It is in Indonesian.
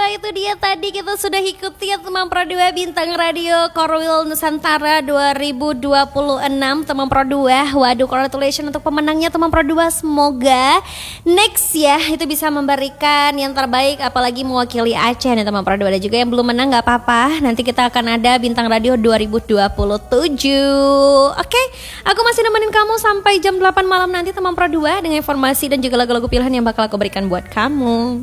itu dia tadi kita sudah ikuti ya teman Pro 2 Bintang Radio Korwil Nusantara 2026 teman Pro 2. Waduh, congratulations untuk pemenangnya teman Pro 2. Semoga next ya itu bisa memberikan yang terbaik, apalagi mewakili Aceh nih teman Pro 2. Ada juga yang belum menang, gak apa-apa, nanti kita akan ada Bintang Radio 2027. Oke, aku masih nemenin kamu sampai jam 8 malam nanti teman Pro 2 dengan informasi dan juga lagu-lagu pilihan yang bakal aku berikan buat kamu.